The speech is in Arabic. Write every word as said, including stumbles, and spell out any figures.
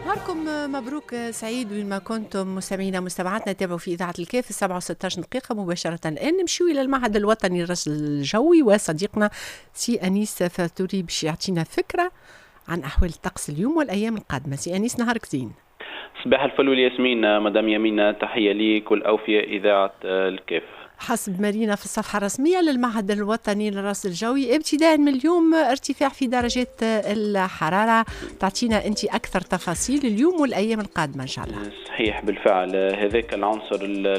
نهاركم مبروك سعيد وين ما كنتم مستمعينا مستمعاتنا تابعوا في إذاعة الكاف السبعة وستة دقيقة مباشرة. الآن نمشيو إلى المعهد الوطني للرصد الجوي وصديقنا سي أنيس فاتوري باش يعطينا فكرة عن أحوال الطقس اليوم والأيام القادمة. سي أنيس نهارك زين. صباح الفل والياسمين مدام يمينة، تحية ليك والأوفياء إذاعة الكاف. حسب مارينا في الصفحة الرسمية للمعهد الوطني للرصد الجوي ابتداء من اليوم ارتفاع في درجات الحرارة. تعطينا أنت أكثر تفاصيل اليوم والأيام القادمة إن شاء الله. صحيح بالفعل، هذاك العنصر